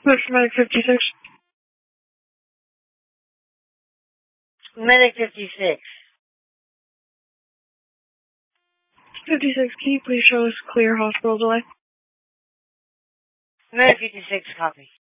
What's Medic 56? Medic 56. 56, can you please show us clear hospital delay? Medic 56, copy.